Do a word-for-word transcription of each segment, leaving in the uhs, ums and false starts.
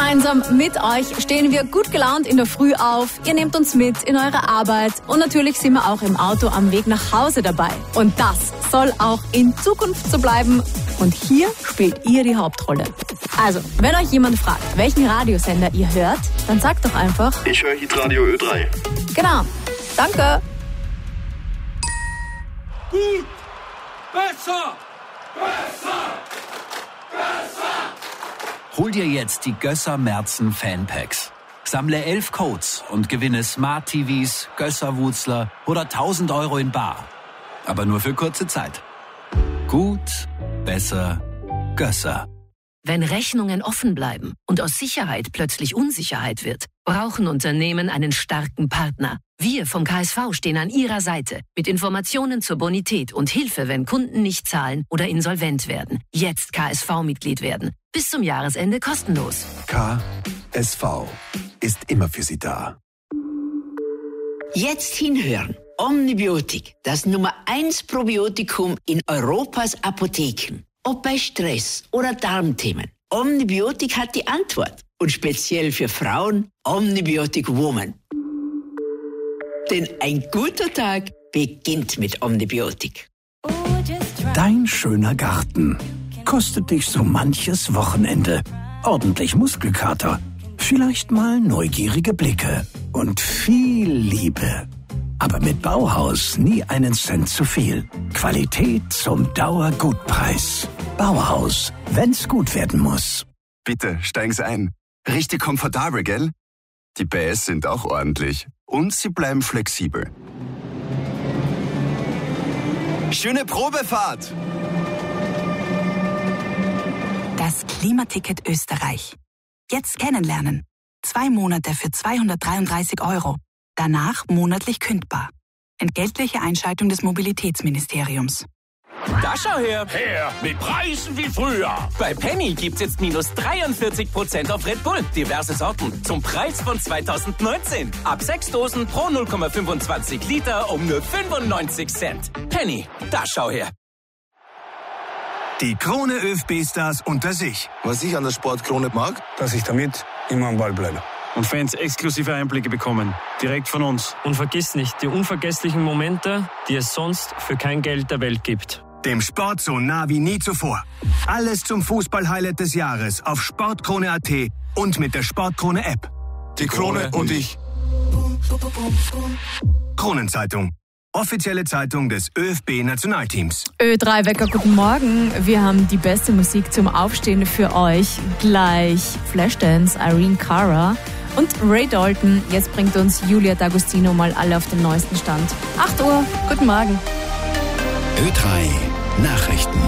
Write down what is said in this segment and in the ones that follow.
Gemeinsam mit euch stehen wir gut gelaunt in der Früh auf. Ihr nehmt uns mit in eure Arbeit und natürlich sind wir auch im Auto am Weg nach Hause dabei. Und das soll auch in Zukunft so bleiben. Und hier spielt ihr die Hauptrolle. Also, wenn euch jemand fragt, welchen Radiosender ihr hört, dann sagt doch einfach: Ich höre Hitradio Ö drei. Genau. Danke. Gut. Besser. Besser. Besser. Hol dir jetzt die Gösser Merzen Fanpacks. Sammle elf Codes und gewinne Smart T Vs, Gösser-Wutzler oder tausend Euro in bar. Aber nur für kurze Zeit. Gut, besser, Gösser. Wenn Rechnungen offen bleiben und aus Sicherheit plötzlich Unsicherheit wird, brauchen Unternehmen einen starken Partner. Wir vom K S V stehen an Ihrer Seite mit Informationen zur Bonität und Hilfe, wenn Kunden nicht zahlen oder insolvent werden. Jetzt K S V-Mitglied werden. Bis zum Jahresende kostenlos. K S V ist immer für Sie da. Jetzt hinhören. Omnibiotik, das Nummer eins Probiotikum in Europas Apotheken. Ob bei Stress oder Darmthemen. Omnibiotik hat die Antwort. Und speziell für Frauen Omnibiotic Woman. Denn ein guter Tag beginnt mit Omnibiotik. Dein schöner Garten kostet dich so manches Wochenende. Ordentlich Muskelkater, vielleicht mal neugierige Blicke und viel Liebe. Aber mit Bauhaus nie einen Cent zu viel. Qualität zum Dauergutpreis. Bauhaus, wenn's gut werden muss. Bitte, steigen Sie ein. Richtig komfortabel, gell? Die B S sind auch ordentlich. Und sie bleiben flexibel. Schöne Probefahrt! Das Klimaticket Österreich. Jetzt kennenlernen. Zwei Monate für zweihundertdreiunddreißig Euro. Danach monatlich kündbar. Entgeltliche Einschaltung des Mobilitätsministeriums. Da schau her! Her! Mit Preisen wie früher! Bei Penny gibt's jetzt minus dreiundvierzig Prozent auf Red Bull. Diverse Sorten. Zum Preis von zweitausendneunzehn. Ab sechs Dosen pro null Komma fünfundzwanzig Liter um nur fünfundneunzig Cent. Penny, da schau her! Die Krone ÖFB-Stars unter sich. Was ich an der Sportkrone mag, dass ich damit immer am Ball bleibe. Und Fans exklusive Einblicke bekommen. Direkt von uns. Und vergiss nicht die unvergesslichen Momente, die es sonst für kein Geld der Welt gibt. Dem Sport so nah wie nie zuvor. Alles zum Fußball-Highlight des Jahres auf sportkrone punkt at und mit der Sportkrone-App. Die Krone und ich. Kronenzeitung. Offizielle Zeitung des ÖFB-Nationalteams. Ö drei Wecker, guten Morgen. Wir haben die beste Musik zum Aufstehen für euch. Gleich Flashdance, Irene Cara und Ray Dalton. Jetzt bringt uns Julia D'Agostino mal alle auf den neuesten Stand. acht Uhr, guten Morgen. Ö drei Nachrichten.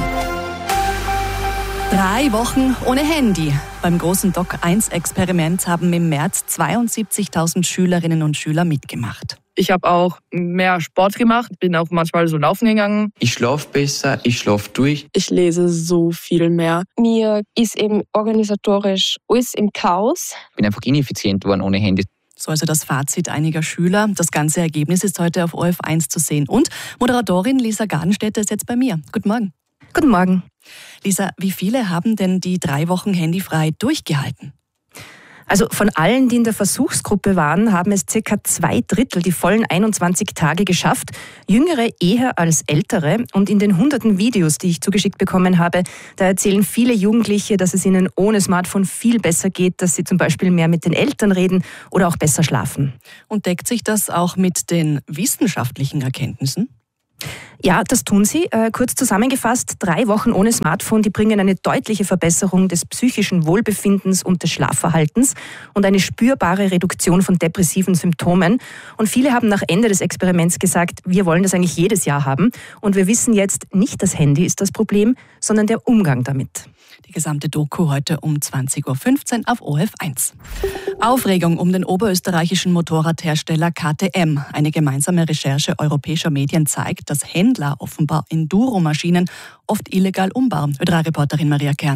Drei Wochen ohne Handy. Beim großen Doc eins Experiment haben im März zweiundsiebzigtausend Schülerinnen und Schüler mitgemacht. Ich habe auch mehr Sport gemacht, bin auch manchmal so laufen gegangen. Ich schlafe besser, ich schlafe durch. Ich lese so viel mehr. Mir ist eben organisatorisch alles im Chaos. Ich bin einfach ineffizient geworden ohne Handy. So also das Fazit einiger Schüler. Das ganze Ergebnis ist heute auf O R F eins zu sehen. Und Moderatorin Lisa Gardenstädter ist jetzt bei mir. Guten Morgen. Guten Morgen. Lisa, wie viele haben denn die drei Wochen handyfrei durchgehalten? Also von allen, die in der Versuchsgruppe waren, haben es circa zwei Drittel die vollen einundzwanzig Tage geschafft. Jüngere eher als ältere. Und in den hunderten Videos, die ich zugeschickt bekommen habe, da erzählen viele Jugendliche, dass es ihnen ohne Smartphone viel besser geht, dass sie zum Beispiel mehr mit den Eltern reden oder auch besser schlafen. Und deckt sich das auch mit den wissenschaftlichen Erkenntnissen? Ja, das tun sie. Äh, kurz zusammengefasst, drei Wochen ohne Smartphone, die bringen eine deutliche Verbesserung des psychischen Wohlbefindens und des Schlafverhaltens und eine spürbare Reduktion von depressiven Symptomen. Und viele haben nach Ende des Experiments gesagt, wir wollen das eigentlich jedes Jahr haben. Und wir wissen jetzt, nicht das Handy ist das Problem, sondern der Umgang damit. Die gesamte Doku heute um zwanzig Uhr fünfzehn auf O R F eins. Aufregung um den oberösterreichischen Motorradhersteller K T M. Eine gemeinsame Recherche europäischer Medien zeigt, dass Händler offenbar Enduro-Maschinen oft illegal umbauen. Ö drei Reporterin Maria Kern.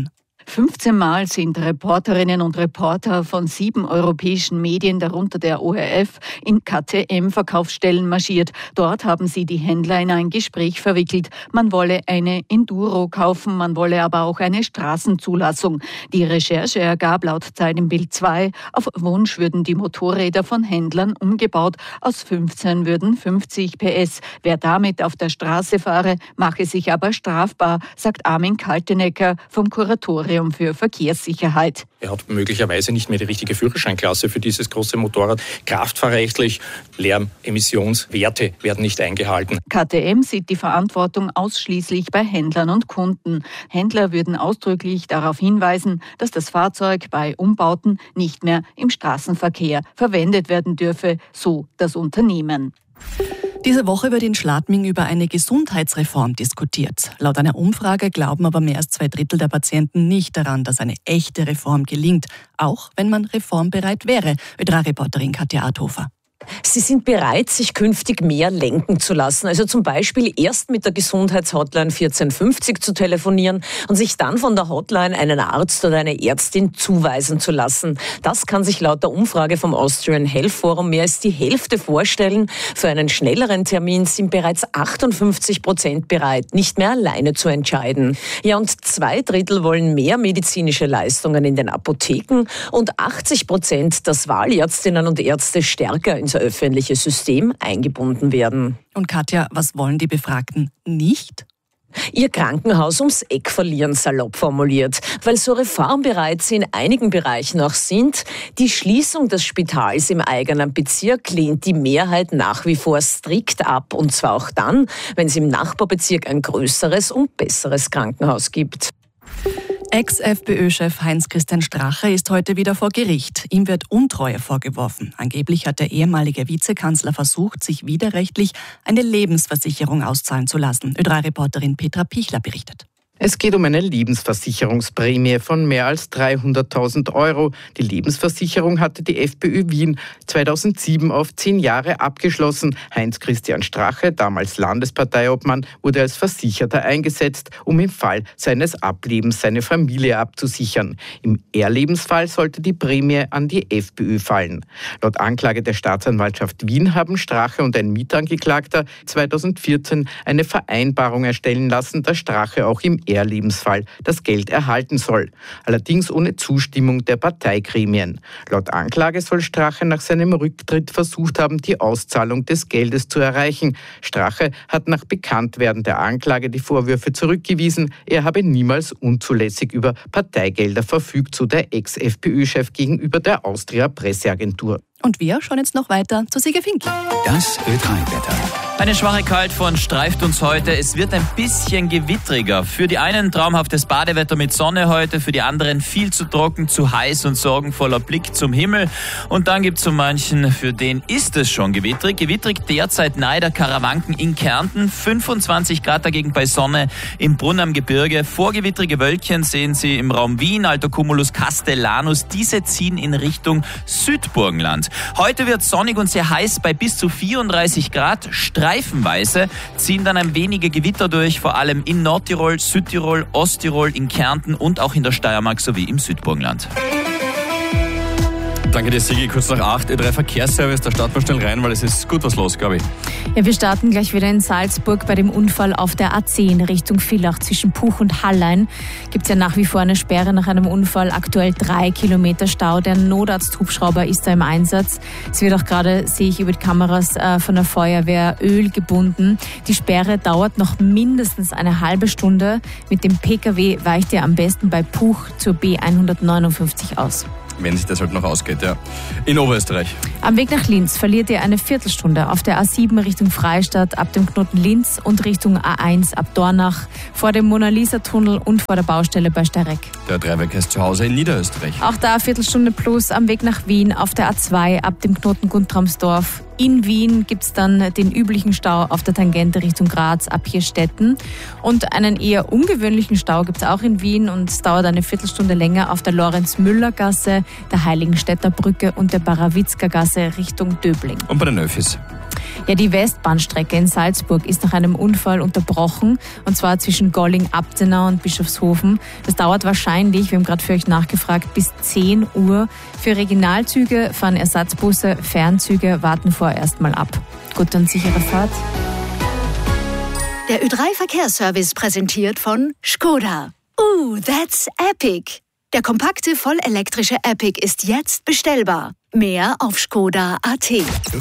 fünfzehn Mal sind Reporterinnen und Reporter von sieben europäischen Medien, darunter der O R F, in K T M-Verkaufsstellen marschiert. Dort haben sie die Händler in ein Gespräch verwickelt. Man wolle eine Enduro kaufen, man wolle aber auch eine Straßenzulassung. Die Recherche ergab laut Zeit im Bild zwei, auf Wunsch würden die Motorräder von Händlern umgebaut. Aus fünfzehn würden fünfzig P S. Wer damit auf der Straße fahre, mache sich aber strafbar, sagt Armin Kaltenecker vom Kuratorium für Verkehrssicherheit. Er hat möglicherweise nicht mehr die richtige Führerscheinklasse für dieses große Motorrad. Kraftfahrrechtlich, Lärmemissionswerte werden nicht eingehalten. K T M sieht die Verantwortung ausschließlich bei Händlern und Kunden. Händler würden ausdrücklich darauf hinweisen, dass das Fahrzeug bei Umbauten nicht mehr im Straßenverkehr verwendet werden dürfe, so das Unternehmen. Diese Woche wird in Schladming über eine Gesundheitsreform diskutiert. Laut einer Umfrage glauben aber mehr als zwei Drittel der Patienten nicht daran, dass eine echte Reform gelingt, auch wenn man reformbereit wäre. Ö drei Reporterin Katja Arthofer. Sie sind bereit, sich künftig mehr lenken zu lassen. Also zum Beispiel erst mit der Gesundheitshotline vierzehn fünfzig zu telefonieren und sich dann von der Hotline einen Arzt oder eine Ärztin zuweisen zu lassen. Das kann sich laut der Umfrage vom Austrian Health Forum mehr als die Hälfte vorstellen. Für einen schnelleren Termin sind bereits achtundfünfzig Prozent bereit, nicht mehr alleine zu entscheiden. Ja, und zwei Drittel wollen mehr medizinische Leistungen in den Apotheken und achtzig Prozent, dass Wahlärztinnen und Ärzte stärker ins öffentliche System eingebunden werden. Und Katja, was wollen die Befragten nicht? Ihr Krankenhaus ums Eck verlieren, salopp formuliert. Weil so reformbereit sie in einigen Bereichen auch sind, die Schließung des Spitals im eigenen Bezirk lehnt die Mehrheit nach wie vor strikt ab. Und zwar auch dann, wenn es im Nachbarbezirk ein größeres und besseres Krankenhaus gibt. Ex-F P Ö-Chef Heinz-Christian Strache ist heute wieder vor Gericht. Ihm wird Untreue vorgeworfen. Angeblich hat der ehemalige Vizekanzler versucht, sich widerrechtlich eine Lebensversicherung auszahlen zu lassen. Ö drei Reporterin Petra Pichler berichtet. Es geht um eine Lebensversicherungsprämie von mehr als dreihunderttausend Euro. Die Lebensversicherung hatte die FPÖ Wien zweitausendsieben auf zehn Jahre abgeschlossen. Heinz-Christian Strache, damals Landesparteiobmann, wurde als Versicherter eingesetzt, um im Fall seines Ablebens seine Familie abzusichern. Im Erlebensfall sollte die Prämie an die FPÖ fallen. Laut Anklage der Staatsanwaltschaft Wien haben Strache und ein Mitangeklagter zweitausendvierzehn eine Vereinbarung erstellen lassen, dass Strache auch im Erlebensfall das Geld erhalten soll. Allerdings ohne Zustimmung der Parteigremien. Laut Anklage soll Strache nach seinem Rücktritt versucht haben, die Auszahlung des Geldes zu erreichen. Strache hat nach Bekanntwerden der Anklage die Vorwürfe zurückgewiesen. Er habe niemals unzulässig über Parteigelder verfügt, so der Ex-F P Ö-Chef gegenüber der Austria-Presseagentur. Und wir schauen jetzt noch weiter zu Sigi Fink. Das Ö drei Wetter. Eine schwache Kaltfront streift uns heute. Es wird ein bisschen gewittriger. Für die einen traumhaftes Badewetter mit Sonne heute, für die anderen viel zu trocken, zu heiß und sorgenvoller Blick zum Himmel. Und dann gibt es so manchen, für den ist es schon gewittrig. Gewittrig derzeit nahe der Karawanken in Kärnten. fünfundzwanzig Grad dagegen bei Sonne im Brunn am Gebirge. Vorgewittrige Wölkchen sehen Sie im Raum Wien, Alto Cumulus Castellanus. Diese ziehen in Richtung Südburgenland. Heute wird sonnig und sehr heiß bei bis zu vierunddreißig Grad. Streifenweise ziehen dann ein wenige Gewitter durch, vor allem in Nordtirol, Südtirol, Osttirol, in Kärnten und auch in der Steiermark sowie im Südburgenland. Danke dir, Sigi. Kurz nach acht, Ö drei Verkehrsservice. Da starten wir schnell rein, weil es ist gut was los, glaube ich. Ja, wir starten gleich wieder in Salzburg bei dem Unfall auf der A zehn Richtung Villach zwischen Puch und Hallein. Gibt es ja nach wie vor eine Sperre nach einem Unfall. Aktuell drei Kilometer Stau. Der Notarzthubschrauber ist da im Einsatz. Es wird auch gerade, sehe ich über die Kameras äh, von der Feuerwehr, Öl gebunden. Die Sperre dauert noch mindestens eine halbe Stunde. Mit dem Pkw weicht ihr am besten bei Puch zur B hundertneunundfünfzig aus. Wenn sich das halt noch ausgeht, ja. In Oberösterreich. Am Weg nach Linz verliert ihr eine Viertelstunde auf der A sieben Richtung Freistadt ab dem Knoten Linz und Richtung A eins ab Dornach, vor dem Mona-Lisa-Tunnel und vor der Baustelle bei Steyrek. Der Dreiweg ist zu Hause in Niederösterreich. Auch da Viertelstunde plus am Weg nach Wien auf der A zwei ab dem Knoten Guntramsdorf. In Wien gibt es dann den üblichen Stau auf der Tangente Richtung Graz ab Hirstetten. Und einen eher ungewöhnlichen Stau gibt es auch in Wien und es dauert eine Viertelstunde länger auf der Lorenz-Müller-Gasse, der Heiligenstädter Brücke und der Barawitzka-Gasse Richtung Döbling. Und bei den Öffis? Ja, die Westbahnstrecke in Salzburg ist nach einem Unfall unterbrochen, und zwar zwischen Golling-Abtenau und Bischofshofen. Das dauert wahrscheinlich, wir haben gerade für euch nachgefragt, bis zehn Uhr. Für Regionalzüge fahren Ersatzbusse, Fernzüge warten vorerst mal ab. Gute und sichere Fahrt. Der Ö drei Verkehrsservice präsentiert von Skoda. Ooh, that's epic! Der kompakte, vollelektrische Epic ist jetzt bestellbar. Mehr auf skoda punkt at.